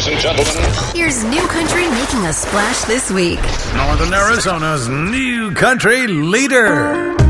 ladies and gentlemen. Here's New Country making a splash this week. Northern Arizona's new country leader.